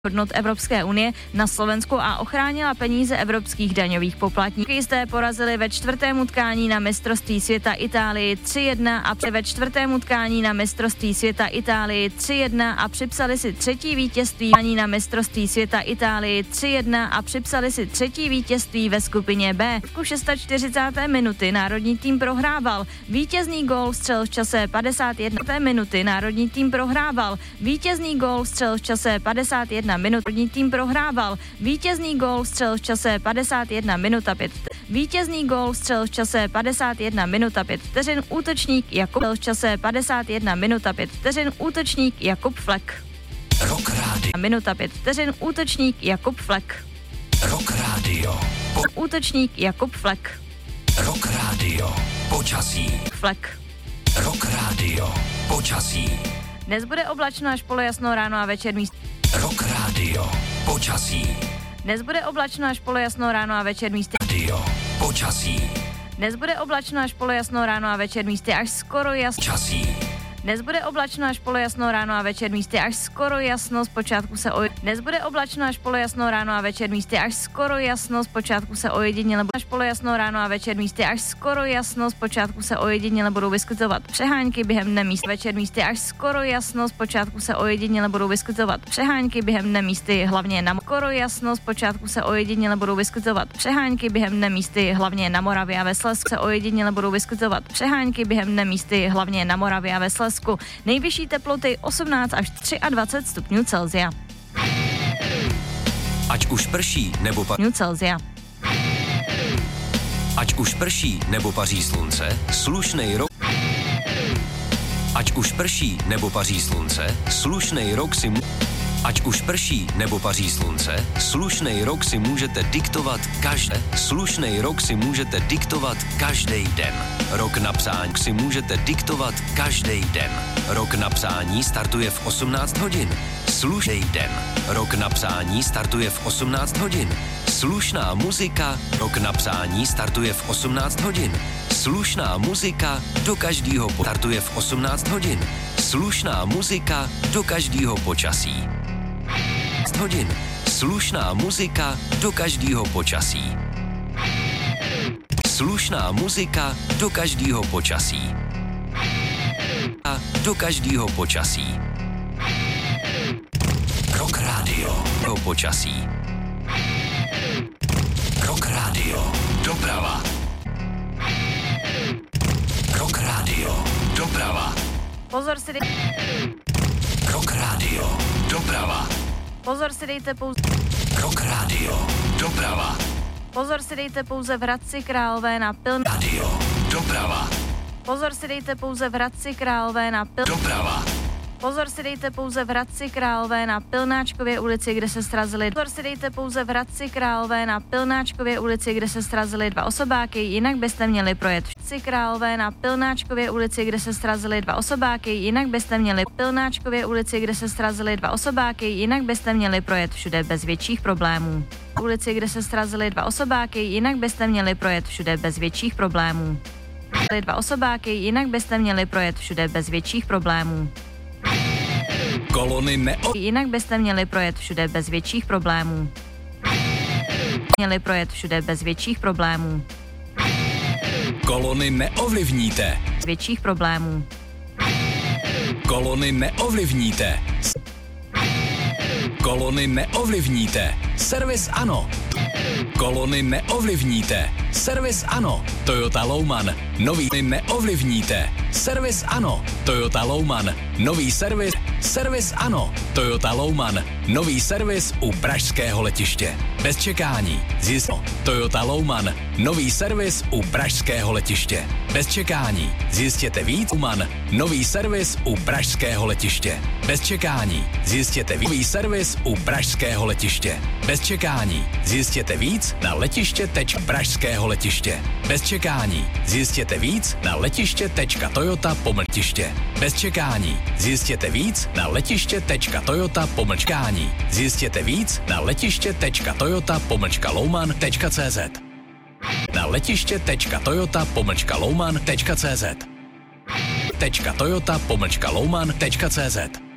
hodnot Evropské unie na Slovensku a ochránila peníze evropských daňových poplatníků. Hokejisté porazili ve čtvrtém utkání na mistrovství světa Itálii 3-1 a ve čtvrtém utkání na mistrovství světa Itálii 3-1 a připsali si třetí vítězství na mistrovství světa Itálii 3-1 a připsali si třetí vítězství ve skupině B. V 46. minuty národní tým prohrával. Vítězný gól vstřelil v čase 51. minuty. Národní tým prohrával. Vítězný gól vstřelil v čase 51 minut. Národní tým prohrával. Vítězný gól vstřelil v čase 51 minut a 5. Vítězný gól vstřelil v čase 51 minut a 5 vteřin útočník Jakub v čase 51 minut a 5 vteřin útočník Jakub Flek. Rock Radio. Minuta 5 vteřin útočník Jakub Flek. Rock Radio. Útočník Jakub Flek. Rock Radio. Počasí. Flek. Rock Radio. Počasí. Dnes bude oblačno až polojasno, ráno a večer místy. Rock Radio. Počasí. Dnes bude oblačno až polojasno, ráno a večer místy. Radio. Počasí. Dnes bude oblačno až polojasno, ráno a večer místy až skoro jasno. Počasí. Dnes bude oblačno až polojasno, ráno a večer místy až skoro jasno, zpočátku se Dnes bude oblačno až polojasno, ráno a večer místy až skoro jasno, zpočátku se ojediněle až polojasno, ráno a večer místy až skoro jasno, zpočátku se ojediněle budou vyskytovat přehánky během dne místy večer místy až skoro jasno, zpočátku se ojediněle budou vyskytovat přehánky během dne místy hlavně na skoro jasno, zpočátku se ojediněle budou vyskytovat přehánky během dne místy hlavně na Moravě a ve Slezsku se ojediněle budou vyskytovat přehánky během dne místy hlavně na Moravě a ve Slezsku. Nejvyšší teploty 18 až 23 stupňů Celsia. Ať už prší nebo Celsia. Ať už prší nebo paří slunce, slušnej rok. Ať už prší nebo paří slunce, slušnej rok si Ať už prší nebo paří slunce, slušnej rok si můžete diktovat slušnej rok si můžete diktovat každý den. Rok na psání si můžete diktovat každý den. Rok na psání startuje v 18 hodin. Slušný den. Rok na psání startuje v 18 hodin. Slušná muzika. Rok na psání startuje v 18 hodin. Slušná muzika do každého startuje v 18 hodin. Slušná muzika do každého počasí. Hodin. Slušná muzika do každého počasí. Slušná muzika do každého počasí. A do každého počasí. Rock Radio. Do počasí. Rock Radio. Doprava. Rock Radio. Doprava. Pozor si Rock Radio. Doprava. Pozor si dejte pouze. Rock Radio. Doprava. Pozor si dejte pouze v Hradci Králové na Radio. Doprava. Pozor si dejte pouze v Hradci Králové na Doprava. Pozor si dejte pouze v Hradci Králové na Pilnáčkově ulici, kde se srazili. Pozor si dejte pouze v Hradci Králové na Pilnáčkově ulici, kde se srazili dva osobáky, jinak byste měli projet. Hradci Králové na Pilnáčkově ulici, kde se srazili dva osobáky, jinak byste měli Pilnáčkově ulici, kde se srazili dva osobáky, jinak byste měli projet všude bez větších problémů. Ulici, kde se srazili dva osobáky, jinak byste měli projet všude bez větších problémů. Dva osobáky, jinak byste měli projet všude bez větších problémů. Kolony Jinak byste měli projet všude bez větších problémů. Měli projet všude bez větších problémů. Kolony neovlivníte. Větších problémů. Kolony neovlivníte. Kolony neovlivníte. Servis ano. Kolony neovlivníte. Servis ano. Toyota Louman. Nový neovlivníte. Servis ano. Toyota Louman. Nový servis. Servis ano. Toyota Louman. Nový servis u pražského letiště. Bez čekání. Zjistěte. Toyota Louman. Nový servis u pražského letiště. Bez čekání. Zjistěte víc. Louman. Nový servis u pražského letiště. Bez čekání. Zjistěte nový servis u pražského letiště. Bez čekání. Zjistěte víc na letiště.pražského letiště. Bez čekání. Zjistěte víc na letiště.toyota-letiště. Bez čekání. Zjistěte víc na letiště.toyota-kání. Zjistěte víc na letiště.toyota-louman.cz. Na letiště.toyota-louman.cz. .toyota-louman.cz.